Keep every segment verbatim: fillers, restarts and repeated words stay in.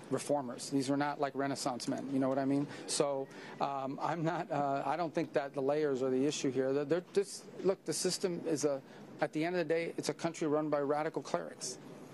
reformers. These were not like Renaissance men, you know what I mean? So um, I'm not, uh, I don't think that the layers are the issue here. They're, they're just, look, the system is a, at the end of the day, it's a country run by radical clerics.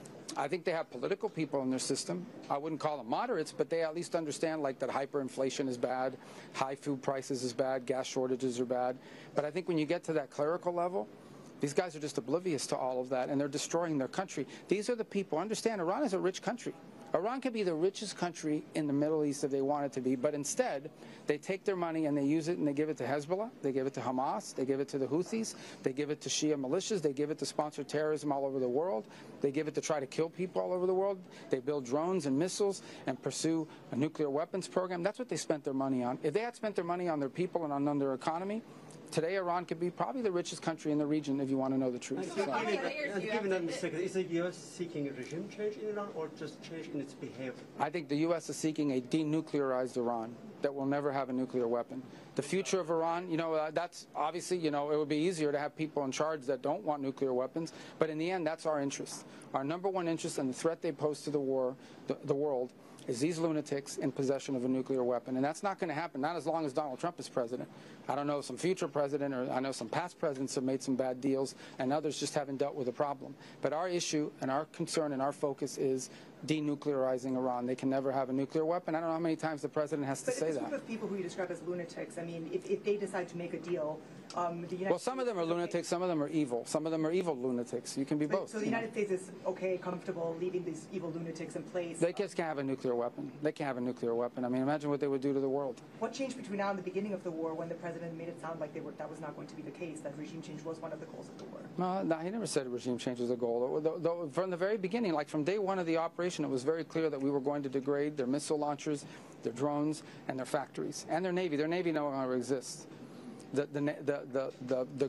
I think they have political people in their system. I wouldn't call them moderates, but they at least understand like that hyperinflation is bad, high food prices is bad, gas shortages are bad. But I think when you get to that clerical level, these guys are just oblivious to all of that, and they're destroying their country. These are the people. Understand, Iran is a rich country. Iran could be the richest country in the Middle East if they want it to be, but instead, they take their money and they use it and they give it to Hezbollah, they give it to Hamas, they give it to the Houthis, they give it to Shia militias, they give it to sponsor terrorism all over the world, they give it to try to kill people all over the world, they build drones and missiles and pursue a nuclear weapons program. That's what they spent their money on. If they had spent their money on their people and on, on their economy, today, Iran could be probably the richest country in the region, if you want to know the truth. So. And given that mistake, is the U S seeking a regime change in Iran or just change in its behavior? I think the U S is seeking a denuclearized Iran that will never have a nuclear weapon. The future of Iran, you know, uh, that's obviously, you know, it would be easier to have people in charge that don't want nuclear weapons, but in the end, that's our interest. Our number one interest and the threat they pose to the war, the, the world, is these lunatics in possession of a nuclear weapon. And that's not going to happen, not as long as Donald Trump is president. I don't know some future president, or I know some past presidents have made some bad deals, and others just haven't dealt with the problem. But our issue and our concern and our focus is denuclearizing Iran. They can never have a nuclear weapon. I don't know how many times the president has to but say this that. Group of people who you describe as lunatics, I mean, if, if they decide to make a deal, um, the United Well, some of them are lunatics, some of them are evil. Some of them are evil lunatics. You can be so, both. So the United States is okay, comfortable leaving these evil lunatics in place? They just can't have a nuclear weapon. They can't have a nuclear weapon. I mean, imagine what they would do to the world. What changed between now and the beginning of the war when the president made it sound like they were, that was not going to be the case, that regime change was one of the goals of the war? No, no, he never said regime change was a goal. The, the, from the very beginning, like from day one of the operation, it was very clear that we were going to degrade their missile launchers, their drones, and their factories, and their Navy. Their Navy no longer exists. The, the, the, the, the, the,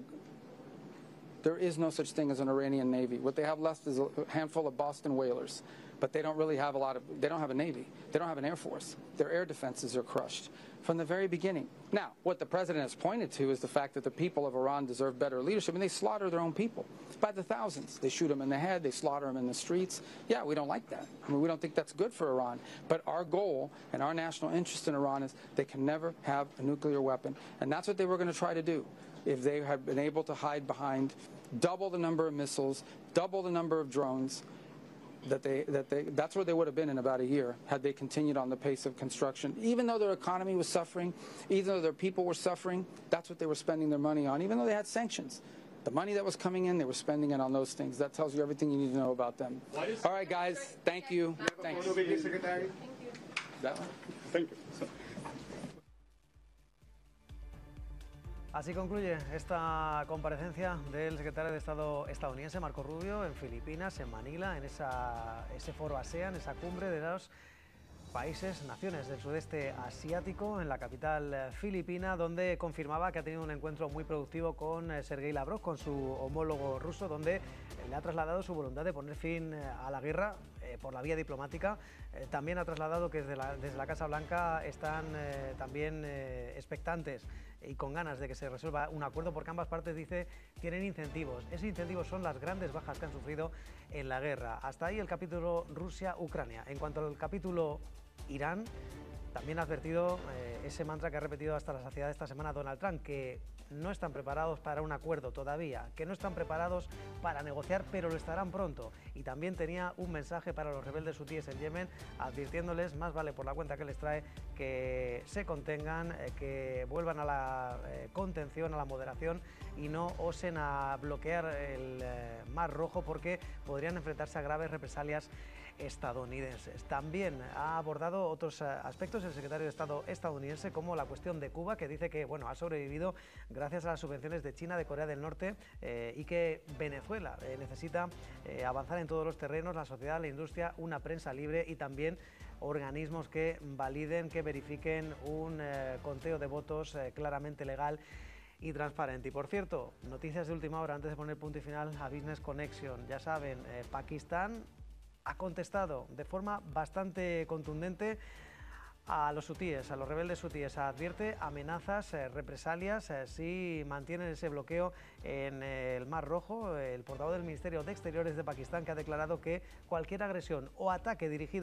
there is no such thing as an Iranian Navy. What they have left is a handful of Boston whalers, but they don't really have a lot of, they don't have a Navy. They don't have an Air Force. Their air defenses are crushed from the very beginning. Now, what the president has pointed to is the fact that the people of Iran deserve better leadership, and they slaughter their own people by the thousands. They shoot them in the head, they slaughter them in the streets. Yeah, we don't like that. I mean, we don't think that's good for Iran. But our goal and our national interest in Iran is they can never have a nuclear weapon, and that's what they were going to try to do if they had been able to hide behind double the number of missiles, double the number of drones. That they, that they, that's where they would have been in about a year had they continued on the pace of construction. Even though their economy was suffering, even though their people were suffering, that's what they were spending their money on, even though they had sanctions. The money that was coming in, they were spending it on those things. That tells you everything you need to know about them. All right, guys, thank you. Thanks. Thank you. That one? Thank you. Así concluye esta comparecencia del secretario de Estado estadounidense, Marco Rubio, en Filipinas, en Manila, en esa, ese foro ASEAN, esa cumbre de los países, naciones del sudeste asiático, en la capital filipina, donde confirmaba que ha tenido un encuentro muy productivo con Sergei Lavrov, con su homólogo ruso, donde le ha trasladado su voluntad de poner fin a la guerra eh, por la vía diplomática. Eh, también ha trasladado que desde la, desde la Casa Blanca están eh, también eh, expectantes y con ganas de que se resuelva un acuerdo, porque ambas partes, dice, tienen incentivos. Esos incentivos son las grandes bajas que han sufrido en la guerra. Hasta ahí el capítulo Rusia-Ucrania. En cuanto al capítulo Irán, también ha advertido eh, ese mantra que ha repetido hasta la saciedad esta semana Donald Trump, que no están preparados para un acuerdo todavía, que no están preparados para negociar, pero lo estarán pronto. Y también tenía un mensaje para los rebeldes hutíes en Yemen, advirtiéndoles, más vale por la cuenta que les trae, que se contengan, eh, que vuelvan a la eh, contención, a la moderación y no osen a bloquear el eh, Mar Rojo, porque podrían enfrentarse a graves represalias estadounidenses. También ha abordado otros aspectos el secretario de Estado estadounidense, como la cuestión de Cuba, que dice que bueno, ha sobrevivido gracias a las subvenciones de China, de Corea del Norte, eh, y que Venezuela eh, necesita eh, avanzar en todos los terrenos, la sociedad, la industria, una prensa libre y también organismos que validen, que verifiquen un eh, conteo de votos eh, claramente legal y transparente. Y por cierto, noticias de última hora antes de poner punto y final a Business Connection. Ya saben, eh, Pakistán ha contestado de forma bastante contundente a los hutíes, a los rebeldes hutíes. Advierte amenazas, eh, represalias, eh, si mantienen ese bloqueo en eh, el Mar Rojo. El portavoz del Ministerio de Exteriores de Pakistán, que ha declarado que cualquier agresión o ataque dirigido